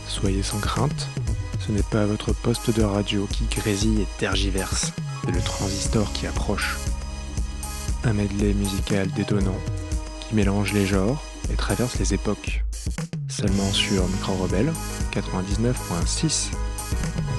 Soyez sans crainte, ce n'est pas votre poste de radio qui grésille et tergiverse, c'est le transistor qui approche. Un medley musical détonnant qui mélange les genres et traverse les époques. Seulement sur Micro Rebelle 99.6.